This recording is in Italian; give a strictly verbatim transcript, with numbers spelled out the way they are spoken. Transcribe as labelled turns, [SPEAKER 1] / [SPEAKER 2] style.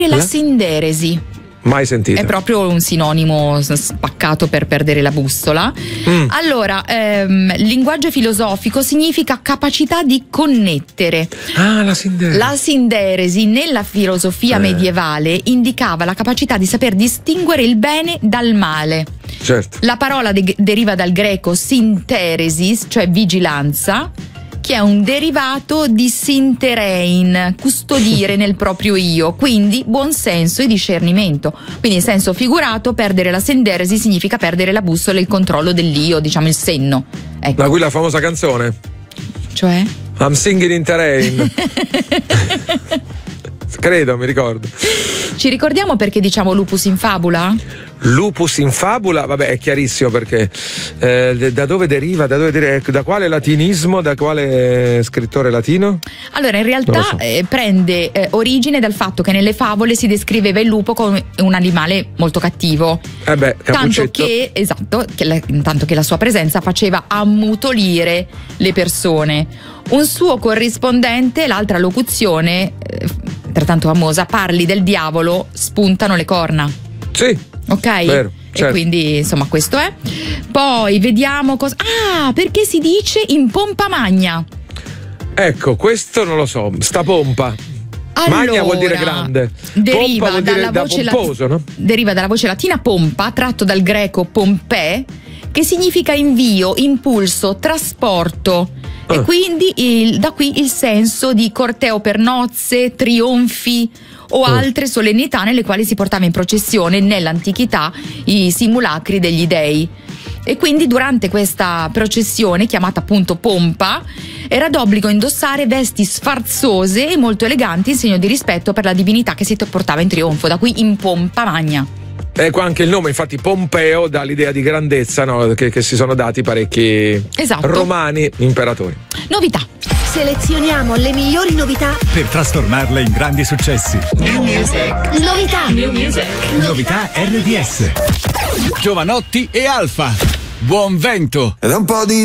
[SPEAKER 1] La sinderesi.
[SPEAKER 2] Mai sentito.
[SPEAKER 1] È proprio un sinonimo spaccato per perdere la bussola. Mm. Allora, ehm, linguaggio filosofico significa capacità di connettere.
[SPEAKER 2] Ah, la sinderesi.
[SPEAKER 1] La sinderesi nella filosofia eh. medievale indicava la capacità di saper distinguere il bene dal male.
[SPEAKER 2] Certo.
[SPEAKER 1] La parola de- deriva dal greco sinteresis, cioè vigilanza, che è un derivato di sinterein, custodire nel proprio io, quindi buon senso e discernimento. Quindi in senso figurato, perdere la sinderesi significa perdere la bussola e il controllo dell'io, diciamo il senno. Ecco.
[SPEAKER 2] Da qui la famosa canzone.
[SPEAKER 1] Cioè?
[SPEAKER 2] I'm singing in terrain. Credo, mi ricordo.
[SPEAKER 1] Ci ricordiamo perché diciamo lupus in fabula?
[SPEAKER 2] Lupus in fabula, vabbè, è chiarissimo perché eh, da dove deriva, da dove deriva, da quale latinismo, da quale scrittore latino?
[SPEAKER 1] Allora, in realtà so. eh, prende eh, origine dal fatto che nelle favole si descriveva il lupo come un animale molto cattivo.
[SPEAKER 2] Eh beh,
[SPEAKER 1] tanto che, esatto, che la, tanto che la sua presenza faceva ammutolire le persone. Un suo corrispondente, l'altra locuzione, eh, altrettanto famosa, parli del diavolo, spuntano le corna.
[SPEAKER 2] Sì.
[SPEAKER 1] Ok?
[SPEAKER 2] Vero, certo.
[SPEAKER 1] E quindi insomma questo è. Poi vediamo cosa. Ah, perché si dice in pompa magna?
[SPEAKER 2] Ecco, questo non lo so. Sta pompa.
[SPEAKER 1] Allora,
[SPEAKER 2] magna vuol dire grande.
[SPEAKER 1] Deriva
[SPEAKER 2] pompa vuol
[SPEAKER 1] dalla
[SPEAKER 2] dire
[SPEAKER 1] voce
[SPEAKER 2] da pomposo,
[SPEAKER 1] lat-
[SPEAKER 2] no?
[SPEAKER 1] Deriva dalla voce latina pompa, tratto dal greco pompè, che significa invio, impulso, trasporto. Ah. E quindi il, da qui il senso di corteo per nozze, trionfi o altre solennità nelle quali si portava in processione nell'antichità i simulacri degli dei. E quindi durante questa processione, chiamata appunto pompa, era d'obbligo indossare vesti sfarzose e molto eleganti in segno di rispetto per la divinità che si portava in trionfo, da qui in pompa magna.
[SPEAKER 2] E qua anche il nome, infatti Pompeo dà l'idea di grandezza, no? che, che si sono dati parecchi
[SPEAKER 1] esatto.
[SPEAKER 2] romani imperatori.
[SPEAKER 1] Novità.
[SPEAKER 3] Selezioniamo le migliori novità
[SPEAKER 4] per trasformarle in grandi successi.
[SPEAKER 3] New Music. Novità.
[SPEAKER 4] New Music. Novità R D S. Giovanotti e Alfa. Buon vento.
[SPEAKER 5] Ed un po' di